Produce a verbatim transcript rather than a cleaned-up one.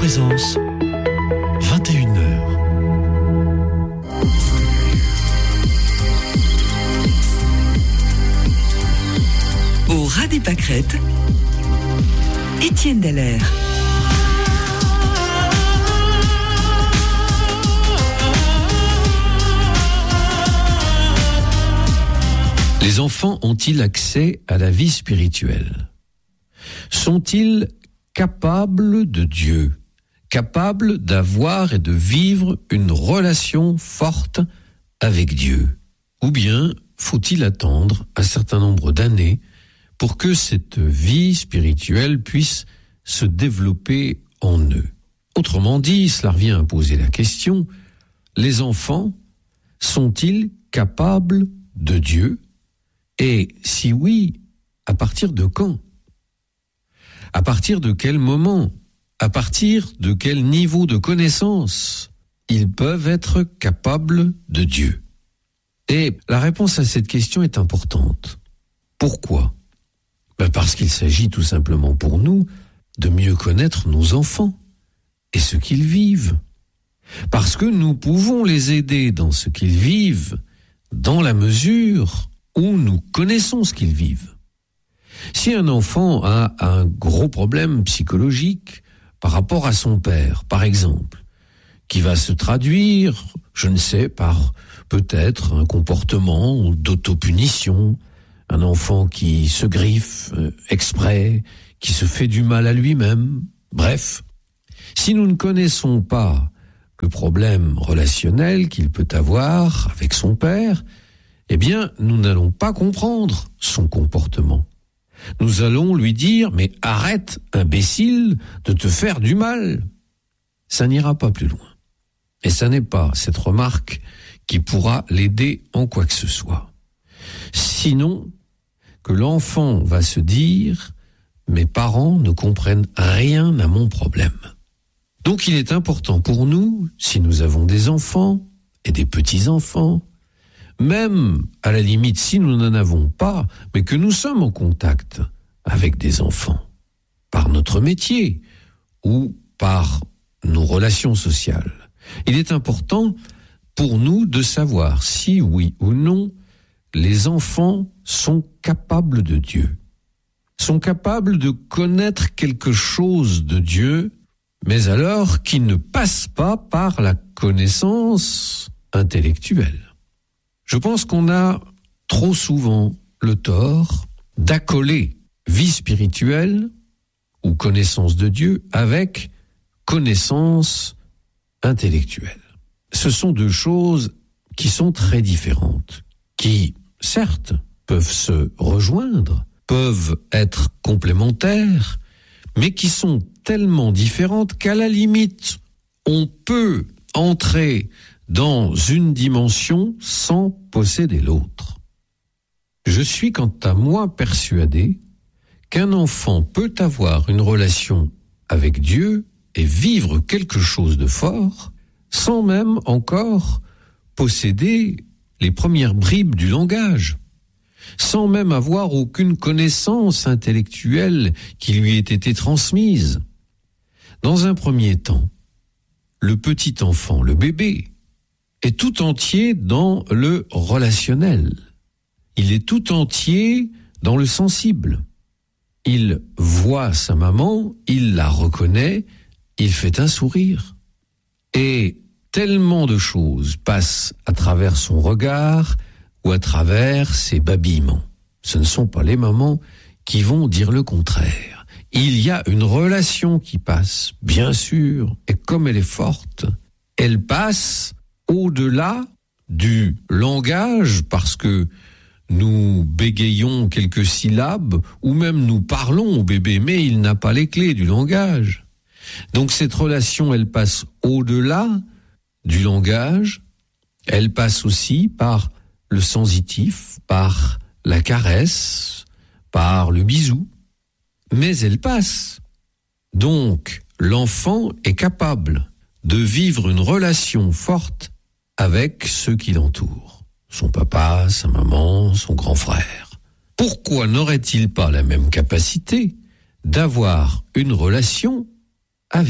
Présence, vingt et une heures. Au ras des pâquerettes, Étienne Dallaire. Les enfants ont-ils accès à la vie spirituelle ? Sont-ils capables de Dieu, capables d'avoir et de vivre une relation forte avec Dieu ? Ou bien faut-il attendre un certain nombre d'années pour que cette vie spirituelle puisse se développer en eux ? Autrement dit, cela revient à poser la question, les enfants sont-ils capables de Dieu ? Et si oui, à partir de quand ? À partir de quel moment ? À partir de quel niveau de connaissance ils peuvent être capables de Dieu ? Et la réponse à cette question est importante. Pourquoi ? Ben parce qu'il s'agit tout simplement pour nous de mieux connaître nos enfants et ce qu'ils vivent. Parce que nous pouvons les aider dans ce qu'ils vivent dans la mesure où nous connaissons ce qu'ils vivent. Si un enfant a un gros problème psychologique par rapport à son père, par exemple, qui va se traduire, je ne sais, par peut-être un comportement d'autopunition, un enfant qui se griffe euh, exprès, qui se fait du mal à lui-même, bref, si nous ne connaissons pas le problème relationnel qu'il peut avoir avec son père, eh bien, nous n'allons pas comprendre son comportement. Nous allons lui dire, mais arrête, imbécile, de te faire du mal. Ça n'ira pas plus loin. Et ça n'est pas cette remarque qui pourra l'aider en quoi que ce soit. Sinon, que l'enfant va se dire, mes parents ne comprennent rien à mon problème. Donc il est important pour nous, si nous avons des enfants et des petits-enfants, même à la limite si nous n'en avons pas, mais que nous sommes en contact avec des enfants, par notre métier ou par nos relations sociales. Il est important pour nous de savoir si oui ou non les enfants sont capables de Dieu, sont capables de connaître quelque chose de Dieu, mais alors qui ne passe pas par la connaissance intellectuelle. Je pense qu'on a trop souvent le tort d'accoler vie spirituelle ou connaissance de Dieu avec connaissance intellectuelle. Ce sont deux choses qui sont très différentes, qui, certes, peuvent se rejoindre, peuvent être complémentaires, mais qui sont tellement différentes qu'à la limite, on peut entrer dans une dimension sans posséder l'autre. Je suis quant à moi persuadé qu'un enfant peut avoir une relation avec Dieu et vivre quelque chose de fort sans même encore posséder les premières bribes du langage, sans même avoir aucune connaissance intellectuelle qui lui ait été transmise. Dans un premier temps, le petit enfant, le bébé, est tout entier dans le relationnel. Il est tout entier dans le sensible. Il voit sa maman, il la reconnaît, il fait un sourire. Et tellement de choses passent à travers son regard ou à travers ses babillements. Ce ne sont pas les mamans qui vont dire le contraire. Il y a une relation qui passe, bien sûr, et comme elle est forte, elle passe au-delà du langage, parce que nous bégayons quelques syllabes, ou même nous parlons au bébé, mais il n'a pas les clés du langage. Donc cette relation, elle passe au-delà du langage, elle passe aussi par le sensitif, par la caresse, par le bisou, mais elle passe. Donc l'enfant est capable de vivre une relation forte avec ceux qui l'entourent, son papa, sa maman, son grand frère. Pourquoi n'aurait-il pas la même capacité d'avoir une relation